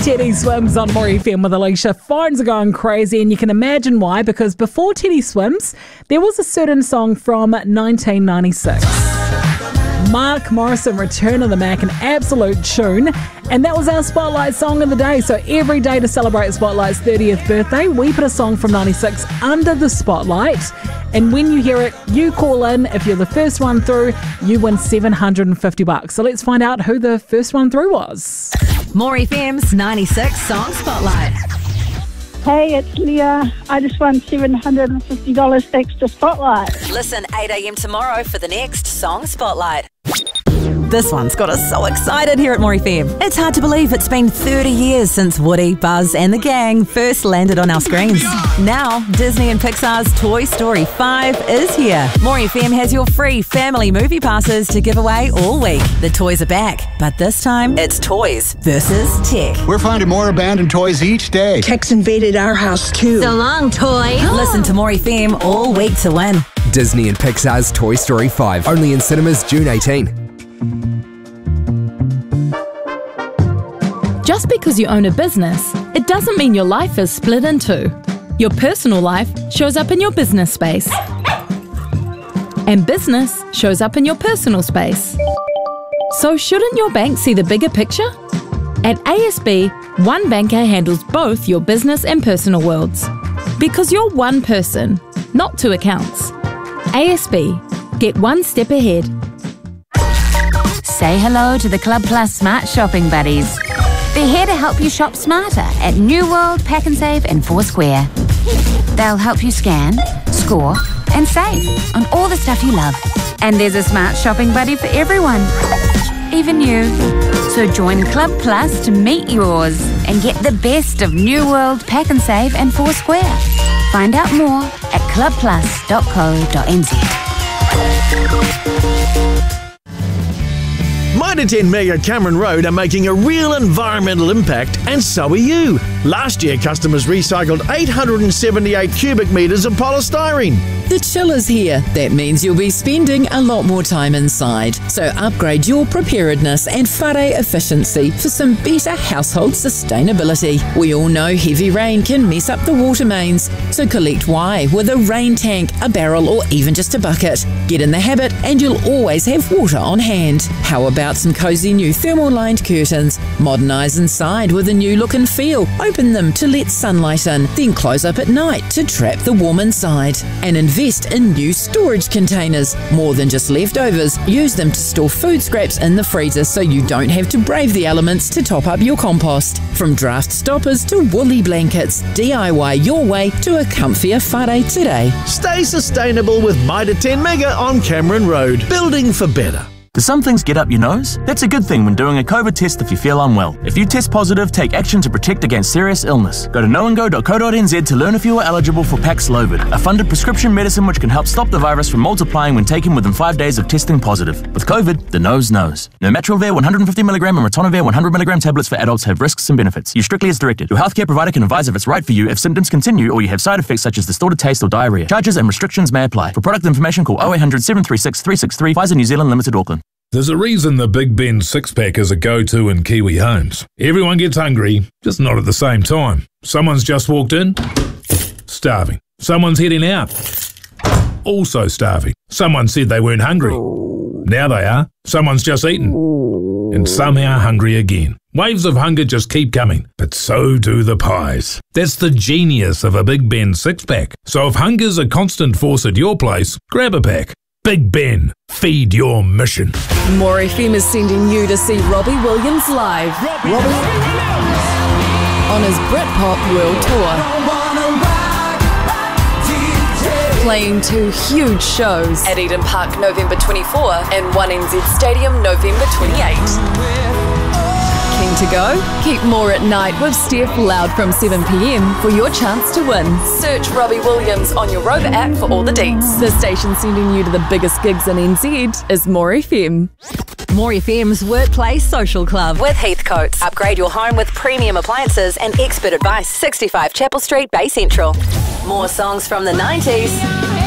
Teddy Swims on More FM with Alicia. Phones are going crazy, and you can imagine why, because before Teddy Swims, there was a certain song from 1996. Mark Morrison, Return of the Mac, an absolute tune. And that was our Spotlight song of the day. So every day to celebrate Spotlight's 30th birthday, we put a song from 96 under the Spotlight. And when you hear it, you call in. If you're the first one through, you win $750. So let's find out who the first one through was. More FM's 96 Song Spotlight. Hey, it's Leah. I just won $750 thanks to Spotlight. Listen 8 a.m. tomorrow for the next Song Spotlight. This one's got us so excited here at More FM. It's hard to believe it's been 30 years since Woody, Buzz and the gang first landed on our screens. Now, Disney and Pixar's Toy Story 5 is here. More FM has your free family movie passes to give away all week. The toys are back, but this time it's toys versus tech. We're finding more abandoned toys each day. Tech's invaded our house too. So long, toys. Listen to More FM all week to win. Disney and Pixar's Toy Story 5, only in cinemas June 18. Just because you own a business, it doesn't mean your life is split in two. Your personal life shows up in your business space, and business shows up in your personal space. So shouldn't your bank see the bigger picture? At ASB, one banker handles both your business and personal worlds. Because you're one person, not two accounts. ASB, get one step ahead. Say hello to the Club Plus Smart Shopping Buddies. They're here to help you shop smarter at New World, Pack and Save and Foursquare. They'll help you scan, score and save on all the stuff you love. And there's a smart shopping buddy for everyone, even you. So join Club Plus to meet yours and get the best of New World, Pack and Save and Foursquare. Find out more at clubplus.co.nz. Mitre 10 Mega Cameron Road are making a real environmental impact, and so are you. Last year, customers recycled 878 cubic metres of polystyrene. The chill is here. That means you'll be spending a lot more time inside. So upgrade your preparedness and whare efficiency for some better household sustainability. We all know heavy rain can mess up the water mains. So collect why with a rain tank, a barrel or even just a bucket. Get in the habit and you'll always have water on hand. How about some cosy new thermal-lined curtains? Modernise inside with a new look and feel. Open them to let sunlight in, then close up at night to trap the warm inside. And invest in new storage containers. More than just leftovers, use them to store food scraps in the freezer so you don't have to brave the elements to top up your compost. From draft stoppers to woolly blankets, DIY your way to a comfier whare today. Stay sustainable with Mitre 10 Mega on Cameron Road. Building for better. Do some things get up your nose? That's a good thing when doing a COVID test if you feel unwell. If you test positive, take action to protect against serious illness. Go to knowandgo.co.nz to learn if you are eligible for Paxlovid, a funded prescription medicine which can help stop the virus from multiplying when taken within 5 days of testing positive. With COVID, the nose knows. Nirmatrelvir 150mg and ritonavir 100mg tablets for adults have risks and benefits. Use strictly as directed. Your healthcare provider can advise if it's right for you if symptoms continue or you have side effects such as distorted taste or diarrhea. Charges and restrictions may apply. For product information, call 0800 736 363. Pfizer New Zealand Limited, Auckland. There's a reason the Big Ben six-pack is a go-to in Kiwi homes. Everyone gets hungry, just not at the same time. Someone's just walked in, starving. Someone's heading out, also starving. Someone said they weren't hungry. Now they are. Someone's just eaten, and somehow hungry again. Waves of hunger just keep coming, but so do the pies. That's the genius of a Big Ben six-pack. So if hunger's a constant force at your place, grab a pack. Big Ben, feed your mission. More FM is sending you to see Robbie Williams live. On his Britpop World Tour. Playing 2 huge shows at Eden Park November 24 and 1NZ Stadium November 28. Keen to go? Keep more at night with Steph Loud from 7pm for your chance to win. Search Robbie Williams on your Rover app for all the deets. The station sending you to the biggest gigs in NZ is More FM. More FM's Workplace Social Club with Heathcotes. Upgrade your home with premium appliances and expert advice. 65 Chapel Street, Bay Central. More songs from the 90s.